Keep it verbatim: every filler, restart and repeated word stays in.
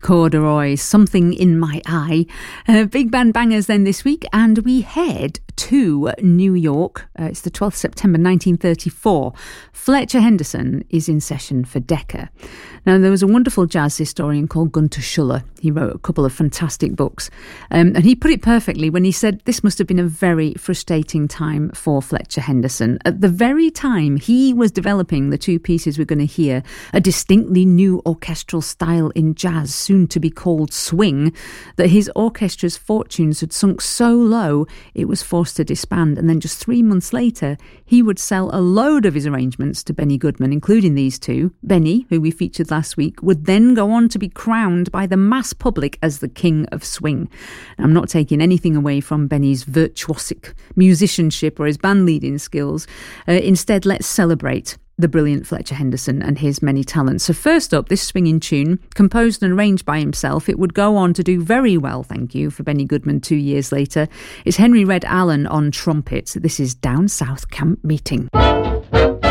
Corduroy, Something in My Eye. Uh, big band bangers then this week, and we head to New York. Uh, it's the twelfth of September nineteen thirty-four. Fletcher Henderson is in session for Decca. Now, there was a wonderful jazz historian called Gunter Schuller. He wrote a couple of fantastic books, um, and he put it perfectly when he said this must have been a very frustrating time for Fletcher Henderson. At the very time he was developing the two pieces we're going to hear, a distinctly new orchestral style in jazz, soon to be called swing, that his orchestra's fortunes had sunk so low it was forced to disband. And then just three months later, he would sell a load of his arrangements to Benny Goodman, including these two. Benny, who we featured last week, would then go on to be crowned by the mass public as the king of swing. I'm not taking anything away from Benny's virtuosic musicianship or his band leading skills. Uh, instead, let's celebrate the brilliant Fletcher Henderson and his many talents. So first up, this swinging tune, composed and arranged by himself. It would go on to do very well, thank you, for Benny Goodman two years later. It's Henry Red Allen on trumpet. This is Down South Camp Meeting.